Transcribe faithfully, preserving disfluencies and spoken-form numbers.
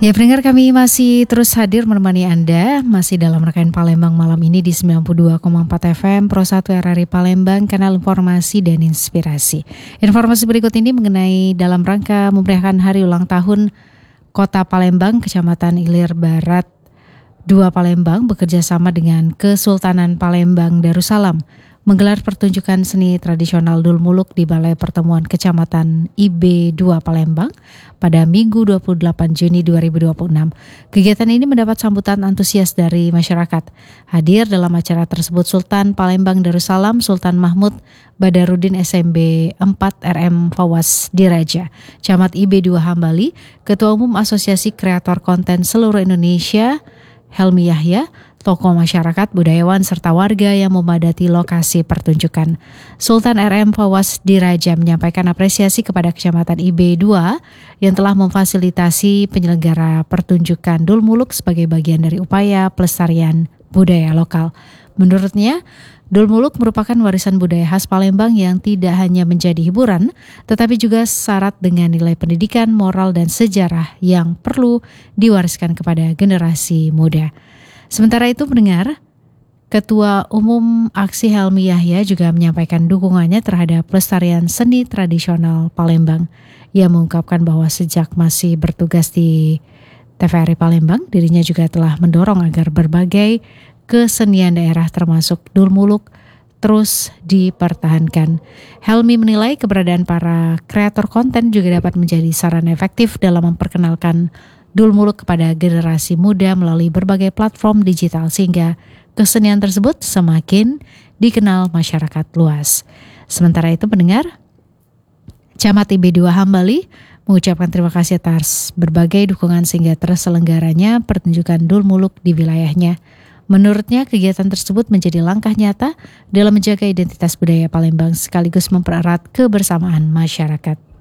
Ya, pendengar, kami masih terus hadir menemani Anda, masih dalam rangkaian Palembang malam ini di sembilan puluh dua koma empat F M Pro satu R R I Palembang, kanal informasi dan inspirasi. Informasi berikut ini mengenai dalam rangka memeriahkan hari ulang tahun Kota Palembang, Kecamatan Ilir Barat dua Palembang bekerja sama dengan Kesultanan Palembang Darussalam menggelar pertunjukan seni tradisional Dul Muluk di Balai Pertemuan Kecamatan I B dua Palembang pada Minggu dua puluh delapan Juni dua ribu dua puluh enam. Kegiatan ini mendapat sambutan antusias dari masyarakat. Hadir dalam acara tersebut Sultan Palembang Darussalam Sultan Mahmud Badarudin S M B empat R M Fawaz Diraja, Camat I B dua Hambali, Ketua Umum Asosiasi Kreator Konten Seluruh Indonesia Helmi Yahya, tokoh masyarakat, budayawan, serta warga yang memadati lokasi pertunjukan. Sultan R M Fawaz Diraja menyampaikan apresiasi kepada Kecamatan I B dua yang telah memfasilitasi penyelenggara pertunjukan Dul Muluk sebagai bagian dari upaya pelestarian budaya lokal. Menurutnya, Dul Muluk merupakan warisan budaya khas Palembang yang tidak hanya menjadi hiburan, tetapi juga syarat dengan nilai pendidikan, moral, dan sejarah yang perlu diwariskan kepada generasi muda. Sementara itu, pendengar, Ketua Umum Aksi Helmi Yahya juga menyampaikan dukungannya terhadap pelestarian seni tradisional Palembang. Ia mengungkapkan bahwa sejak masih bertugas di T V R I Palembang, dirinya juga telah mendorong agar berbagai kesenian daerah termasuk Dul Muluk terus dipertahankan. Helmi menilai keberadaan para kreator konten juga dapat menjadi sarana efektif dalam memperkenalkan Dul Muluk kepada generasi muda melalui berbagai platform digital sehingga kesenian tersebut semakin dikenal masyarakat luas. Sementara itu, pendengar, Camat I B dua Hambali mengucapkan terima kasih atas berbagai dukungan sehingga terselenggaranya pertunjukan Dul Muluk di wilayahnya. Menurutnya, kegiatan tersebut menjadi langkah nyata dalam menjaga identitas budaya Palembang sekaligus mempererat kebersamaan masyarakat.